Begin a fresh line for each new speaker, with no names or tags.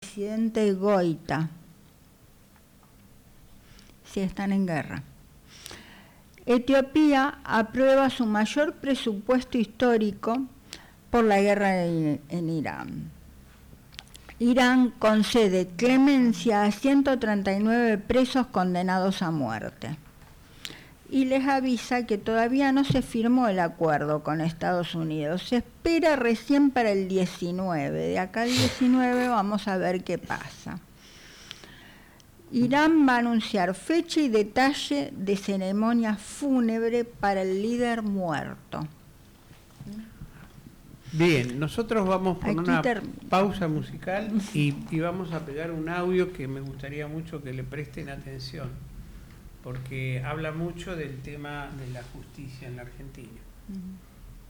presidente Goita. Sí, están en guerra. Etiopía aprueba su mayor presupuesto histórico por la guerra en Irán. Irán concede clemencia a 139 presos condenados a muerte. Y les avisa que todavía no se firmó el acuerdo con Estados Unidos. Se espera recién para el 19. De acá al 19 vamos a ver qué pasa. Irán va a anunciar fecha y detalle de ceremonia fúnebre para el líder muerto.
Bien, nosotros vamos por una pausa musical y vamos a pegar un audio que me gustaría mucho que le presten atención, porque habla mucho del tema de la justicia en la Argentina.